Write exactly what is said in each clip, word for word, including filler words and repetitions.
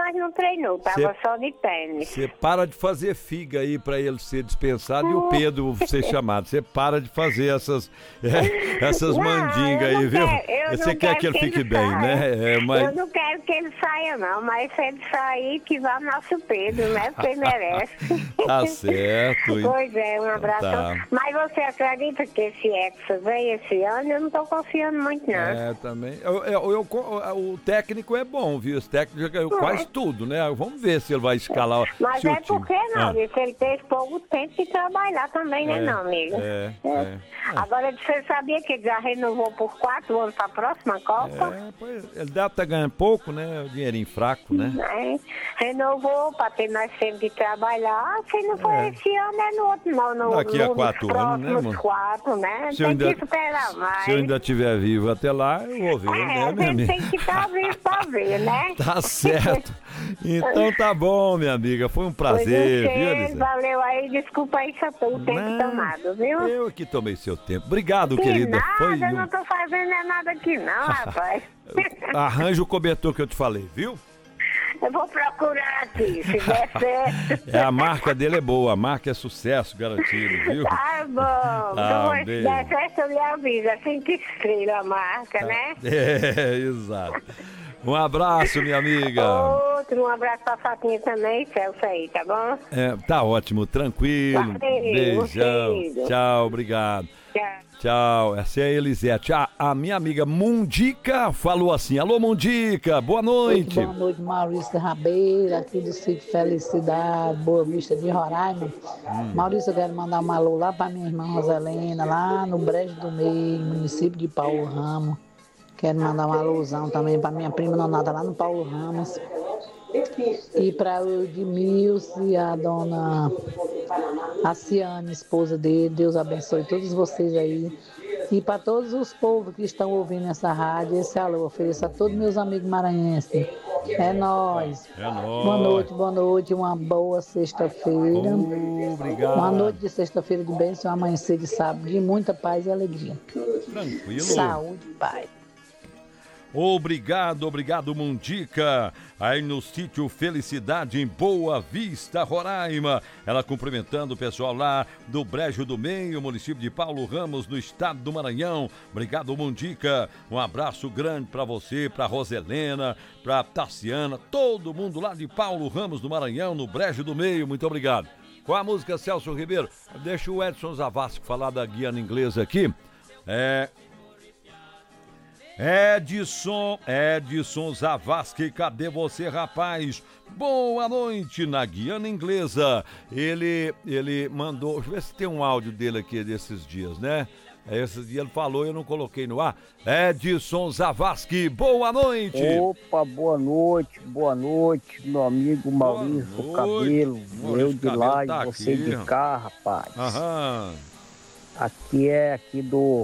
nós não treinou, tava cê, só de tênis. Você para de fazer figa aí pra ele ser dispensado uh. e o Pedro ser chamado. Você para de fazer essas, é, essas não, mandingas aí, viu? Você quer que ele que fique ele bem, saia. né? É, mas... Eu não quero que ele saia, não, mas se ele sair, que vá o nosso Pedro, né? Porque ele merece. Tá certo. Pois é, um abraço. Tá. Mas você acredita que esse Hexa vem esse ano? Eu não tô confiando muito, não. É, também. Eu, eu, eu, o técnico é bom, viu? Esse técnico já ganhou é. quase tudo, né? Vamos ver se ele vai escalar. Mas é porque não, ah. se ele teve pouco tempo de trabalhar também, né, é, não, amigo? É, é. é. Agora, você sabia que ele já renovou por quatro anos pra próxima Copa? É, pois, ele deve estar ganhando pouco, né? O dinheirinho fraco, né? É. Renovou pra ter mais tempo de trabalhar. Se não for é. esse ano, é no outro, não. No, Daqui a quatro anos, né, amor? quatro, né? Se tem ainda, que esperar mais. Se eu ainda estiver vivo até lá, eu vou ver, é, né, a gente tem que estar vivo pra ver, né? Tá certo. Então tá bom, minha amiga. Foi um prazer, pois viu, Elisete? Valeu aí, desculpa aí se eu tô o tempo não, tomado, viu? Eu aqui tomei seu tempo. Obrigado, que querida. Nada, Foi eu um... não tô fazendo nada aqui não, rapaz. Arranja o cobertor que eu te falei, viu? Eu vou procurar aqui, se der certo. É, a marca dele é boa, a marca é sucesso garantido, viu? Tá bom. Tá, se der certo, eu lhe aviso. Assim que estrela a marca, tá. né? É, exato. Um abraço, minha amiga. Outro, um abraço pra Fatinha também, Celso aí, tá bom? É, tá ótimo, tranquilo. Valeu, beijão. filho. Tchau, obrigado. Tchau. Tchau, essa é a Elisete. A, a minha amiga Mundica falou assim: alô, Mundica, boa noite. Boa noite, Maurício Rabeira, aqui do sítio Felicidade, Boa Vista de Roraima. Hum. Maurício, eu quero mandar um alô lá pra minha irmã Roselena, lá no Brejo do Meio, município de Paulo Ramos. Quero mandar um alôzão também pra minha prima Nonada lá no Paulo Ramos. E pra o Edmilson e a dona a Ciane, esposa dele, Deus abençoe todos vocês aí. E para todos os povos que estão ouvindo essa rádio, esse alô, ofereço a todos meus amigos maranhenses. É nóis. É nóis. Boa noite, boa noite, uma boa sexta-feira. Oh, obrigado. Uma noite de sexta-feira de bênção, um amanhecer de sábado, de muita paz e alegria. Tranquilo. Saúde e paz. Obrigado, obrigado, Mundica, aí no sítio Felicidade, em Boa Vista, Roraima. Ela cumprimentando o pessoal lá do Brejo do Meio, município de Paulo Ramos, no estado do Maranhão. Obrigado, Mundica. Um abraço grande para você, para Roselena, para Tassiana, todo mundo lá de Paulo Ramos, do Maranhão, no Brejo do Meio. Muito obrigado. Com a música Celso Ribeiro, deixa o Edson Zavascki falar da Guiana Inglesa aqui. É... Edson, Edson Zavascki, cadê você, rapaz? Boa noite na Guiana Inglesa. Ele, ele mandou, deixa eu ver se tem um áudio dele aqui desses dias, né? Esse dia ele falou e eu não coloquei no ar. Edson Zavascki, boa noite. Opa, boa noite, boa noite, meu amigo Maurício Cabelo. Eu de lá e você de cá, rapaz. Aham. Aqui é aqui do...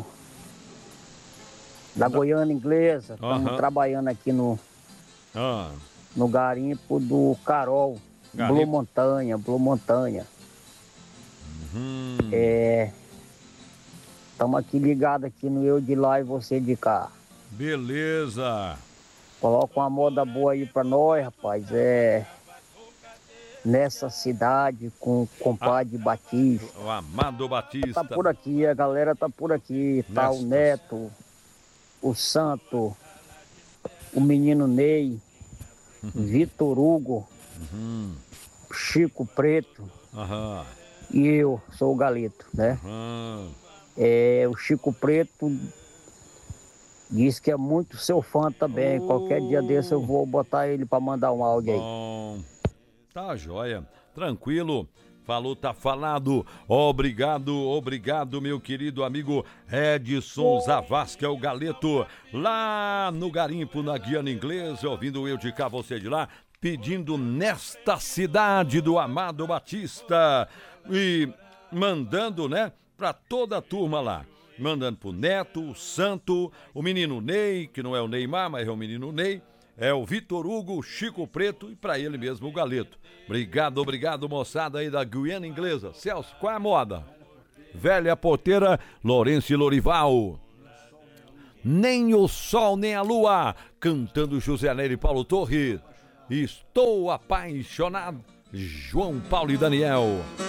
Da Goiânia Inglesa, estamos uhum. trabalhando aqui no, ah. no garimpo do Carol, garimpo. Blue Montanha, Blue Montanha. Uhum. É, estamos aqui ligados aqui no Eu de Lá e Você de Cá. Beleza. Coloca uma moda boa aí pra nós, rapaz, é... Nessa cidade com o compadre ah, Batista. O Amado Batista. Tá por aqui, a galera tá por aqui, tá Nesta. O Neto... O Santo, o menino Ney, uhum. Vitor Hugo, uhum. Chico Preto uhum. e eu sou o Galito, né? Uhum. É, o Chico Preto diz que é muito seu fã também. Oh. Qualquer dia desse eu vou botar ele para mandar um áudio aí. Bom, tá joia, tranquilo. Falou, tá falado. Obrigado, obrigado, meu querido amigo Edson Zavascki, o Galeto, lá no garimpo, na Guiana Inglesa, ouvindo eu de cá, você de lá, pedindo nesta cidade do Amado Batista e mandando, né, pra toda a turma lá. Mandando pro Neto, o Santo, o menino Ney, que não é o Neymar, mas é o menino Ney. É o Vitor Hugo, Chico Preto e pra ele mesmo o Galeto. Obrigado, obrigado, moçada aí da Guiana Inglesa. Celso, qual é a moda? Velha Porteira, Lourenço e Lorival. Nem o sol, nem a lua, cantando José Nery e Paulo Torres. Estou apaixonado. João Paulo e Daniel.